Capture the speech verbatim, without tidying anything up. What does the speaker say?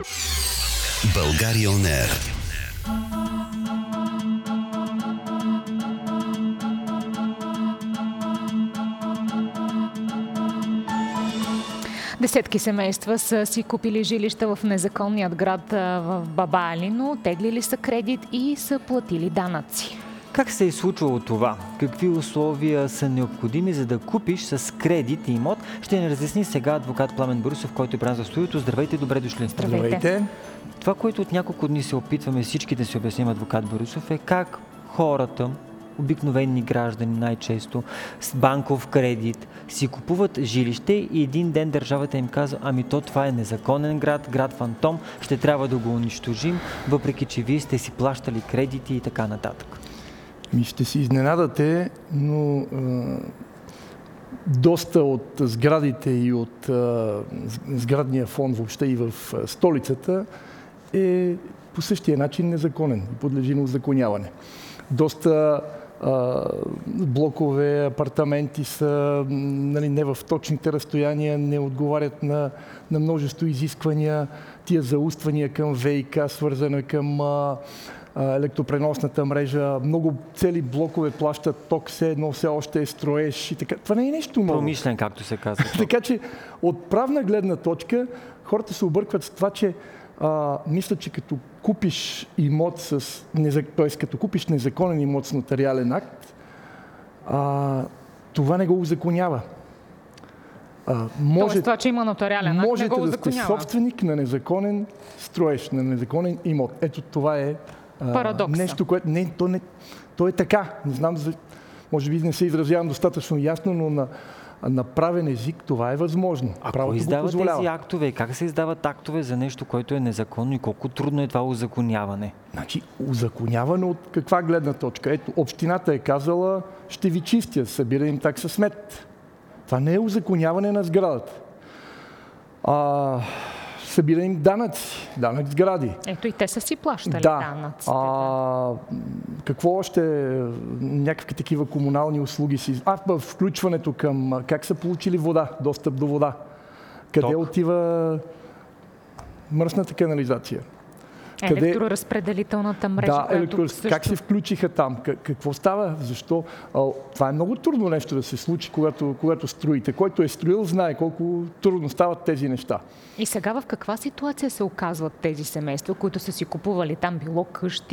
България он ер. Десетки семейства са си купили жилища в незаконният град в Баба Алино, теглили са кредит и са платили данъци. Как се е случвало това? Какви условия са необходими, за да купиш с кредит и имот? Ще ни разясни сега адвокат Пламен Борисов, който е бран за студиото. Здравейте, добре дошли. Здравейте. Това, което от няколко дни се опитваме всички да си обясним, адвокат Борисов, е как хората, обикновени граждани най-често, с банков кредит, си купуват жилище и един ден държавата им казва: ами то това е незаконен град, град фантом, ще трябва да го унищожим, въпреки че вие сте си плащали кредити и така нататък. Ми ще си изненадате, но а, доста от сградите и от а, сградния фонд въобще и в а, столицата е по същия начин незаконен и подлежи на узаконяване. Доста а, блокове, апартаменти са, нали, не в точните разстояния, не отговарят на, на множество изисквания, тия зауствания към ВиК, свързано към а, електропреносната мрежа, много цели блокове плащат ток, все едно все още е строеж и така. Това не е нещо много. Промишлен, както се казва. Така че от правна гледна точка хората се объркват с това, че а, мисля, че като купиш имот с, т.е. като купиш незаконен имот с нотариален акт, а, това не го узаконява. А, може, Тоест това, че има нотариален акт, можете не го да сте собственик на незаконен строеж, на незаконен имот. Ето това е парадокса. Нещо, което не, то, не, то е така. Не знам, може би не се изразявам достатъчно ясно, но на, на правен език това е възможно. А кой издава тези актове? Как се издават актове за нещо, което е незаконно и колко трудно е това узаконяване? Значи, узаконяване от каква гледна точка? Ето, общината е казала: ще ви чистя, събира им такса смет. Това не е узаконяване на сградата. А... събира им данъци, данък сгради. Ето и те са си плащали да. данъците. А, какво още? Някакви такива комунални услуги си... А, включването към... Как са получили вода, достъп до вода? Къде Ток. отива мръсната канализация? Къде... Електроразпределителната мрежа, да, която електро... също... Как се включиха там? Какво става? Защо? А, това е много трудно нещо да се случи, когато, когато строите. Който е строил, знае колко трудно стават тези неща. И сега в каква ситуация се оказват тези семейства, които са си купували там било къщи,